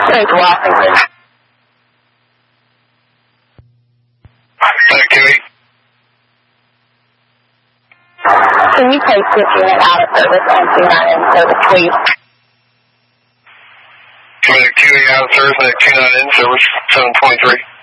Thanks, Washington. QE. Can you place this unit out of service and 29 in service, please? QE out of service and 29 in service, 723.